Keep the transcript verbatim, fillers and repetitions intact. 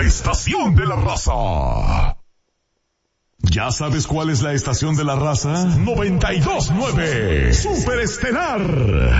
La estación de la raza. ¿Ya sabes cuál es la estación de la raza? noventa y dos punto nueve Superestelar.